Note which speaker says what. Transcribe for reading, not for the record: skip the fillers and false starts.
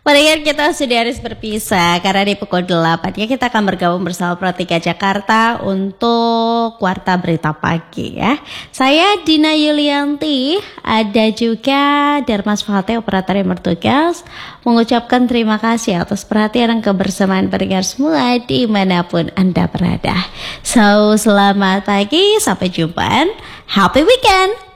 Speaker 1: Mendingan kita sudah harus berpisah karena di pukul 8 ya kita akan bergabung bersama Pro 3 Jakarta untuk Warta Berita Pagi ya. Saya Dina Yulianti, ada juga Darmas Fatih operator yang bertugas, mengucapkan terima kasih atas perhatian dan kebersamaan pendengar semua dimanapun Anda berada. So, selamat pagi, sampai jumpa, happy weekend.